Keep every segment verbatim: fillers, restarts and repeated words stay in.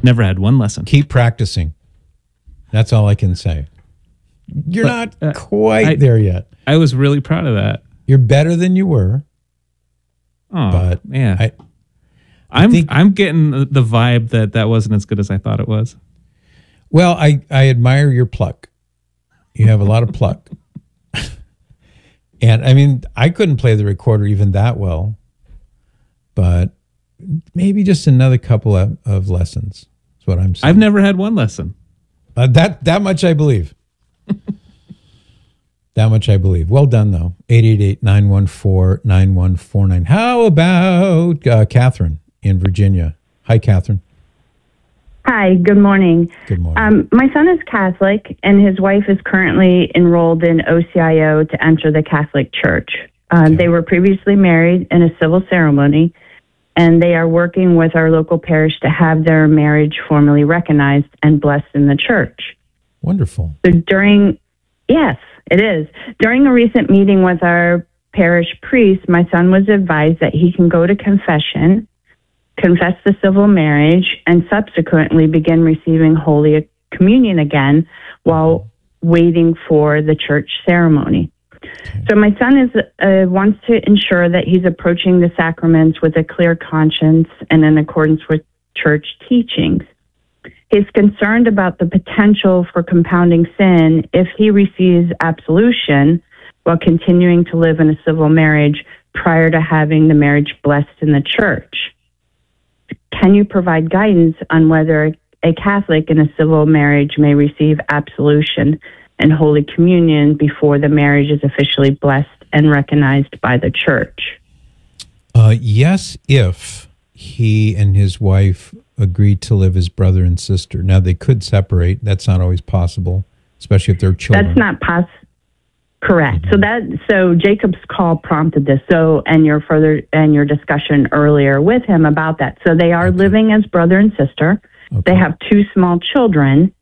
Never had one lesson. Keep practicing. That's all I can say. You're But, not uh, quite I- there yet. I was really proud of that. You're better than you were. Oh, But yeah. I, I'm think- I'm getting the the vibe that that wasn't as good as I thought it was. well, I, I admire your pluck. You have a lot of pluck. And I mean, I couldn't play the recorder even that well, but maybe just another couple of, of lessons is what I'm saying. I've never had one lesson. Uh, that that much I believe. That much I believe. Well done, though. eight eight eight, nine one four, nine one four nine. How about uh, Catherine in Virginia? Hi, Catherine. Hi, good morning. Good morning. Um, my son is Catholic, and his wife is currently enrolled in O C I O to enter the Catholic Church. Um, Okay. They were previously married in a civil ceremony, and they are working with our local parish to have their marriage formally recognized and blessed in the church. Wonderful. So during, yes, it is. During a recent meeting with our parish priest, my son was advised that he can go to confession, confess the civil marriage, and subsequently begin receiving Holy Communion again while waiting for the church ceremony. So my son is uh, wants to ensure that he's approaching the sacraments with a clear conscience and in accordance with church teachings. He's concerned about the potential for compounding sin if he receives absolution while continuing to live in a civil marriage prior to having the marriage blessed in the church. Can you provide guidance on whether a Catholic in a civil marriage may receive absolution and Holy Communion before the marriage is officially blessed and recognized by the church? Uh, yes, if he and his wife agreed to live as brother and sister. Now, they could separate. That's not always possible, especially if they're children. That's not possible. Correct. Mm-hmm. So that so Jacob's call prompted this. So and your further and your discussion earlier with him about that. So they are Okay. living as brother and sister. Okay. They have two small children,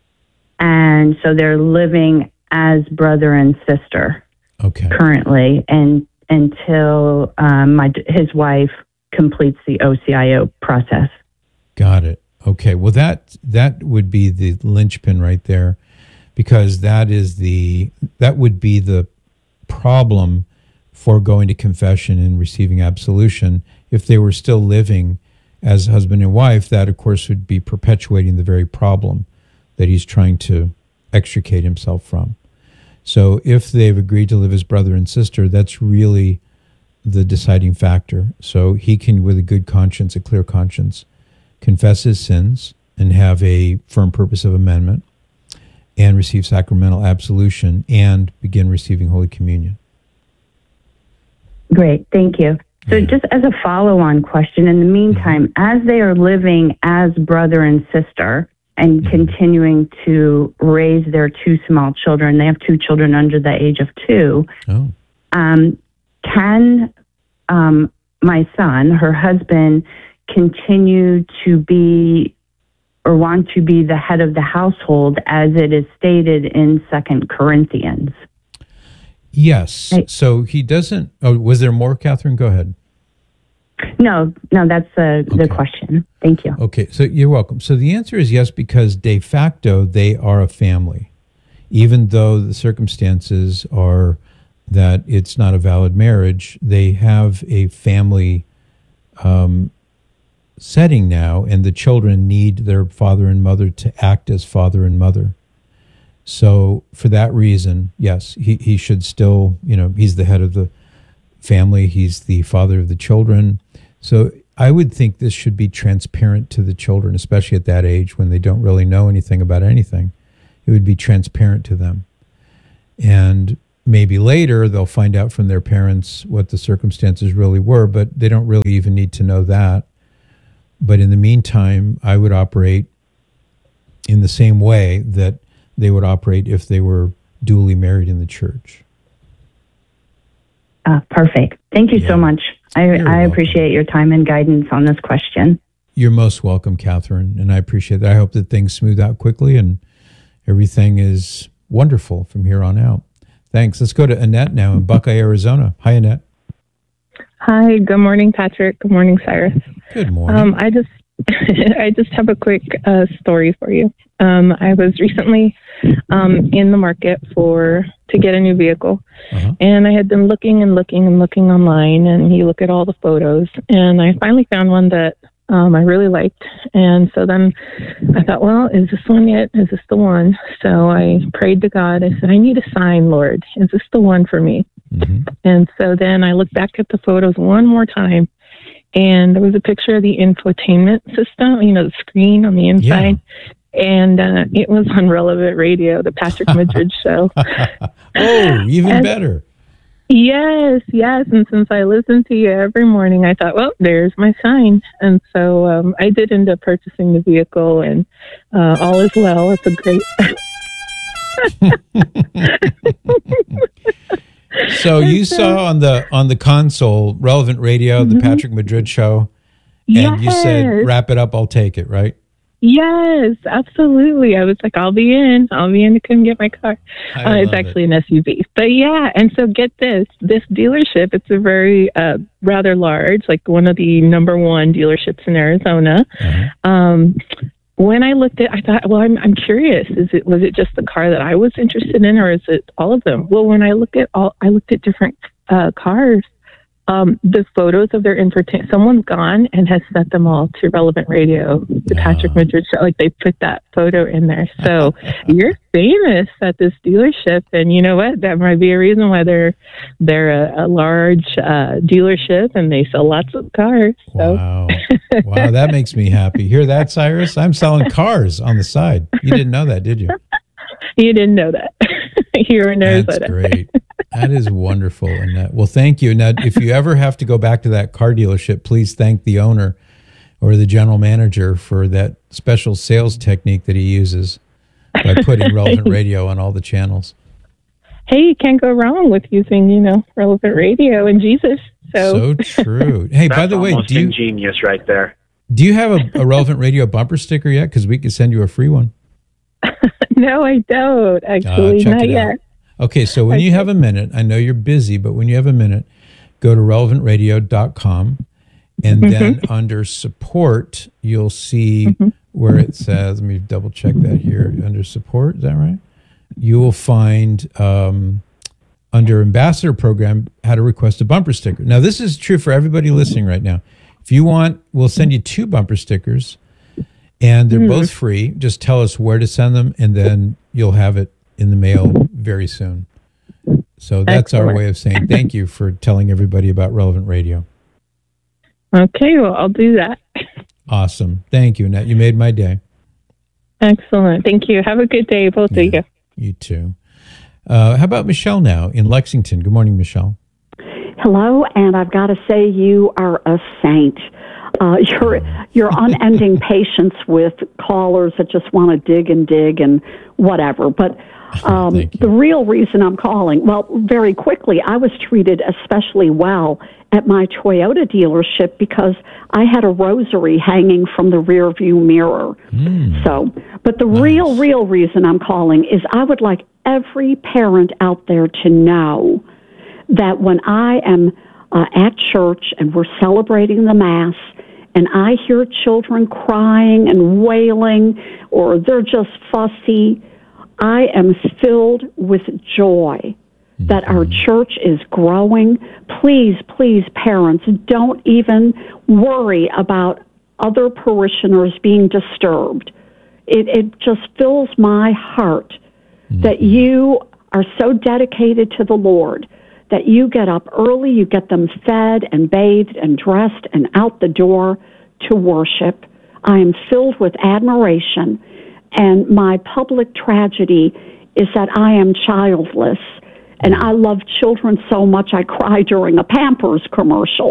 and so they're living as brother and sister Okay. currently, and until um, my his wife completes the O C I O process. Got it. Okay. Well, that that would be the linchpin right there, because that is the that would be the problem for going to confession and receiving absolution. If they were still living as husband and wife, that of course would be perpetuating the very problem that he's trying to extricate himself from. So if they've agreed to live as brother and sister, that's really the deciding factor. So he can, with a good conscience, a clear conscience, confess his sins and have a firm purpose of amendment and receive sacramental absolution and begin receiving Holy Communion. Great, thank you. So Yeah. just as a follow-on question, in the meantime, as they are living as brother and sister and Mhm. continuing to raise their two small children, they have two children under the age of two, Oh, um, can um, my son, her husband, continue to be or want to be the head of the household as it is stated in Second Corinthians? yes. Right. So he doesn't. Oh, was there more, Catherine? Go ahead. No, no, that's uh, the Okay. question. Thank you. Okay, so you're welcome. So the answer is yes, because de facto they are a family, even though the circumstances are that it's not a valid marriage. They have a family um, setting now, and the children need their father and mother to act as father and mother. So for that reason, yes, he, he should still, you know, he's the head of the family. He's the father of the children. So I would think this should be transparent to the children, especially at that age when they don't really know anything about anything. It would be transparent to them. And maybe later they'll find out from their parents what the circumstances really were, but they don't really even need to know that. But in the meantime, I would operate in the same way that they would operate if they were duly married in the church. Uh, perfect. Thank you Yeah. so much. I, You're I welcome. appreciate your time and guidance on this question. You're most welcome, Catherine, and I appreciate that. I hope that things smooth out quickly and everything is wonderful from here on out. Thanks. Let's go to Annette now in Buckeye, Arizona. Hi, Annette. Hi, good morning, Patrick. Good morning, Cyrus. Good morning. Um, I just I just have a quick uh, story for you. Um, I was recently um, in the market for to get a new vehicle, uh-huh. and I had been looking and looking and looking online, and you look at all the photos, and I finally found one that um, I really liked. And so then I thought, well, is this one it? Is this the one? So I prayed to God. I said, I need a sign, Lord. Is this the one for me? Mm-hmm. And so then I looked back at the photos one more time, and there was a picture of the infotainment system, you know, the screen on the inside. Yeah. And uh, it was on Relevant Radio, the Patrick Madrid show. Oh, even and, better. Yes, yes. And since I listen to you every morning, I thought, well, there's my sign. And so um, I did end up purchasing the vehicle, and uh, all is well. It's a great... So you saw on the on the console Relevant Radio, the mm-hmm. Patrick Madrid show, and yes. you said, wrap it up, I'll take it, right? Yes, absolutely. I was like, I'll be in. I'll be in to come get my car. Uh, it's actually it. an S U V. But yeah, and so get this. This dealership, it's a very uh, rather large, like one of the number one dealerships in Arizona. Uh-huh. Um, when I looked at I thought, well, I'm I'm curious. Is it was it just the car that I was interested in, or is it all of them? Well, when I looked at all I looked at different uh, cars. Um, the photos of their infotainment, someone's gone and has sent them all to Relevant Radio, the wow. Patrick Madrid show. Like they put that photo in there. So you're famous at this dealership, and you know what? That might be a reason why they're they're a, a large uh, dealership and they sell lots of cars. So. Wow, wow, that makes me happy. Hear that, Cyrus? I'm selling cars on the side. You didn't know that, did you? You didn't know that. You're in Arizona. That's great. That is wonderful, Annette. Well, thank you. Now, if you ever have to go back to that car dealership, please thank the owner or the general manager for that special sales technique that he uses by putting Relevant Radio on all the channels. Hey, you can't go wrong with using, you know, Relevant Radio and Jesus. So, so true. Hey, by the way, do you ingenious right there? Do you have a, a Relevant Radio bumper sticker yet? Because we could send you a free one. No, I don't. Actually, uh, not yet. Okay, so when you have a minute, I know you're busy, but when you have a minute, go to relevant radio dot com, and mm-hmm. then under support, you'll see mm-hmm. where it says, let me double check that here, under support, is that right? You will find um, under ambassador program, how to request a bumper sticker. Now, this is true for everybody listening right now. If you want, we'll send you two bumper stickers, and they're mm-hmm. both free. Just tell us where to send them, and then you'll have it in the mail very soon. So that's Excellent. Our way of saying thank you for telling everybody about Relevant Radio. Okay, well, I'll do that. Awesome. Thank you, Annette. You made my day. Excellent. Thank you. Have a good day, both yeah, of you. You too. Uh, how about Michelle now in Lexington? Good morning, Michelle. Hello, and I've got to say you are a saint. Uh, your your unending patience with callers that just want to dig and dig and whatever. But um, the real reason I'm calling, well, very quickly, I was treated especially well at my Toyota dealership because I had a rosary hanging from the rear view mirror. Mm. So, but the nice. real, real reason I'm calling is I would like every parent out there to know that when I am uh, at church and we're celebrating the Mass, and I hear children crying and wailing, or they're just fussy, I am filled with joy that our church is growing. Please, please, parents, don't even worry about other parishioners being disturbed. It, it just fills my heart mm-hmm. that you are so dedicated to the Lord, that you get up early, you get them fed and bathed and dressed and out the door to worship. I am filled with admiration, and my public tragedy is that I am childless, and I love children so much I cry during a Pampers commercial.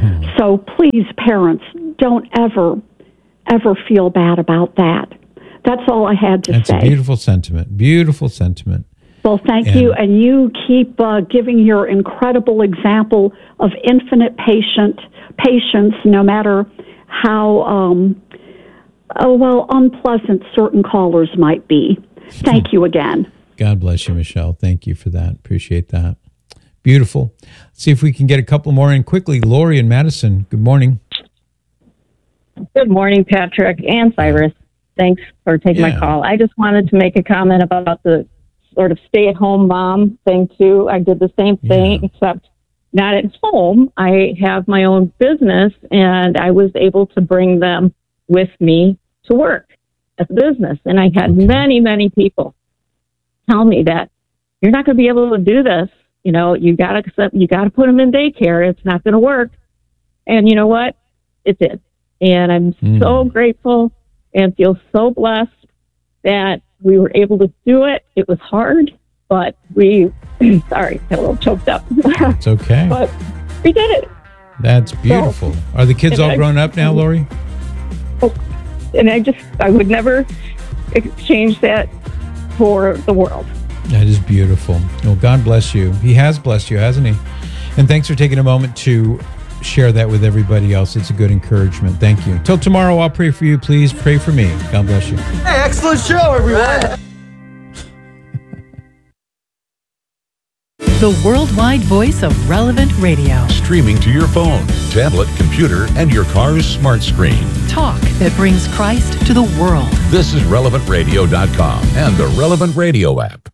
So please, parents, don't ever, ever feel bad about that. That's all I had to That's say. That's a beautiful sentiment. Beautiful sentiment. Well, thank and, you, and you keep uh, giving your incredible example of infinite patient patience, no matter how um, oh, well unpleasant certain callers might be. Thank you again. God bless you, Michelle. Thank you for that. Appreciate that. Beautiful. Let's see if we can get a couple more in quickly. Lori in Madison. Good morning. Good morning, Patrick and Cyrus. Thanks for taking Yeah. my call. I just wanted to make a comment about the sort of stay-at-home mom thing, too. I did the same thing, Yeah. except not at home. I have my own business, and I was able to bring them with me to work at the business. And I had Okay. many, many people tell me that you're not going to be able to do this. You know, you got to you got to put them in daycare. It's not going to work. And you know what? It did. And I'm Mm. so grateful and feel so blessed that we were able to do it. It was hard, but we, sorry, got a little choked up. It's okay. But we did it. That's beautiful. Are the kids And all I- grown up now, Lori? And I just, I would never exchange that for the world. That is beautiful. Well, God bless you. He has blessed you, hasn't he? And thanks for taking a moment to share that with everybody else. It's a good encouragement. Thank you. Till tomorrow, I'll pray for you. Please pray for me. God bless you. Hey, excellent show, everyone. The worldwide voice of Relevant Radio. Streaming to your phone, tablet, computer, and your car's smart screen. Talk that brings Christ to the world. This is relevant radio dot com and the Relevant Radio app.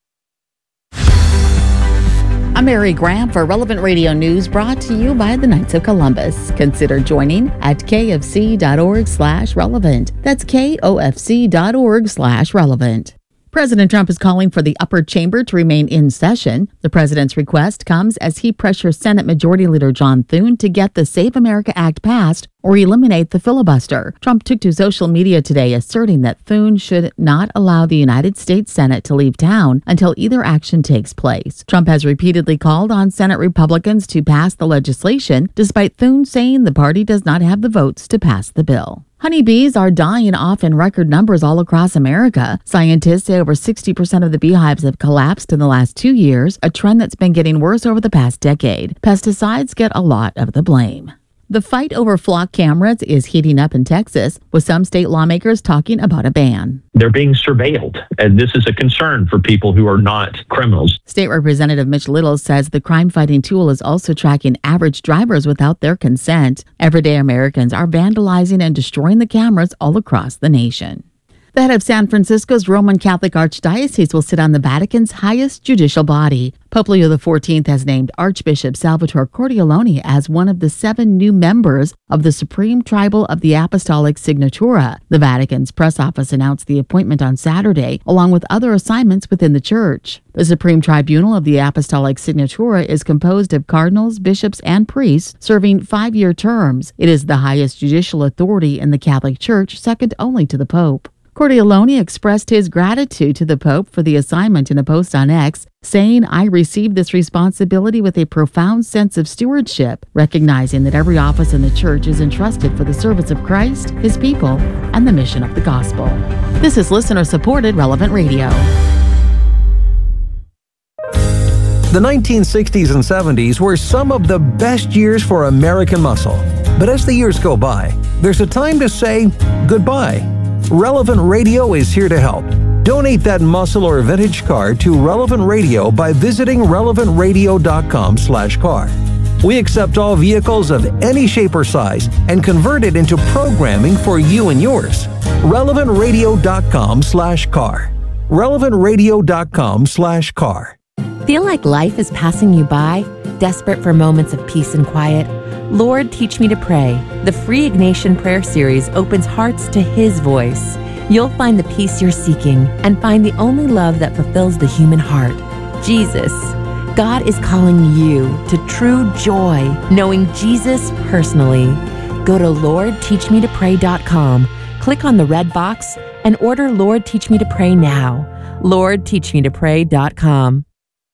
I'm Mary Graham for Relevant Radio News, brought to you by the Knights of Columbus. Consider joining at kfc.org slash relevant. That's kofc.org slash relevant. President Trump is calling for the upper chamber to remain in session. The president's request comes as he pressures Senate Majority Leader John Thune to get the Save America Act passed or eliminate the filibuster. Trump took to social media today asserting that Thune should not allow the United States Senate to leave town until either action takes place. Trump has repeatedly called on Senate Republicans to pass the legislation, despite Thune saying the party does not have the votes to pass the bill. Honeybees are dying off in record numbers all across America. Scientists say over sixty percent of the beehives have collapsed in the last two years, a trend that's been getting worse over the past decade. Pesticides get a lot of the blame. The fight over flock cameras is heating up in Texas, with some state lawmakers talking about a ban. They're being surveilled, and this is a concern for people who are not criminals. State Representative Mitch Little says the crime-fighting tool is also tracking average drivers without their consent. Everyday Americans are vandalizing and destroying the cameras all across the nation. The head of San Francisco's Roman Catholic Archdiocese will sit on the Vatican's highest judicial body. Pope Leo the fourteenth has named Archbishop Salvatore Cordialoni as one of the seven new members of the Supreme Tribunal of the Apostolic Signatura. The Vatican's press office announced the appointment on Saturday, along with other assignments within the church. The Supreme Tribunal of the Apostolic Signatura is composed of cardinals, bishops, and priests serving five-year terms. It is the highest judicial authority in the Catholic Church, second only to the Pope. Cordialoni expressed his gratitude to the Pope for the assignment in a post on X, saying, "I received this responsibility with a profound sense of stewardship, recognizing that every office in the Church is entrusted for the service of Christ, His people, and the mission of the gospel." This is listener-supported Relevant Radio. The nineteen sixties and seventies were some of the best years for American muscle. But as the years go by, there's a time to say goodbye. Relevant Radio is here to help. Donate that muscle or vintage car to Relevant Radio by visiting relevant radio dot com slash car. We accept all vehicles of any shape or size and convert it into programming for you and yours. relevant radio dot com slash car. relevant radio dot com slash car. Feel like life is passing you by? Desperate for moments of peace and quiet? Lord, Teach Me to Pray. The free Ignatian Prayer Series opens hearts to His voice. You'll find the peace you're seeking and find the only love that fulfills the human heart, Jesus. God is calling you to true joy, knowing Jesus personally. Go to lord teach me to pray dot com, click on the red box, and order Lord Teach Me to Pray now. lord teach me to pray dot com.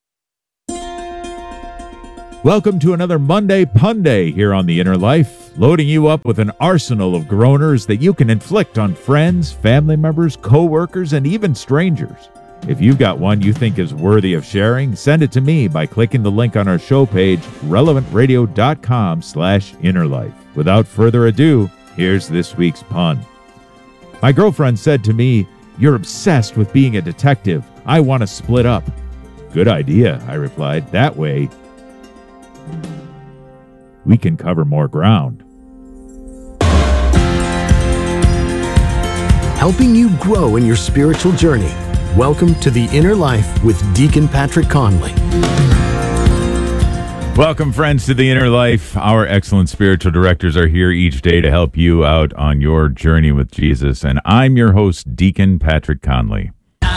Welcome to another Monday Punday here on The Inner Life, loading you up with an arsenal of groaners that you can inflict on friends, family members, co-workers, and even strangers. If you've got one you think is worthy of sharing, send it to me by clicking the link on our show page, relevant radio dot com slash inner life. Without further ado, here's this week's pun. My girlfriend said to me, "You're obsessed with being a detective. I want to split up." "Good idea," I replied. "That way, we can cover more ground." helping you grow in your spiritual journey. Welcome to The Inner Life with Deacon Patrick Conley. Welcome, friends, to The Inner Life. Our excellent spiritual directors are here each day to help you out on your journey with Jesus. And I'm your host, Deacon Patrick Conley.